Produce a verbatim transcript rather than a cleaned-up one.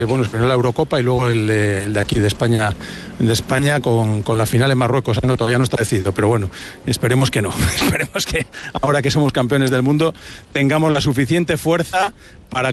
bueno, primero la Eurocopa y luego el de, el de aquí de España, de España con, con la final en Marruecos. No, todavía no está decidido, pero bueno, esperemos que no. Esperemos que ahora que somos campeones del mundo tengamos la suficiente fuerza para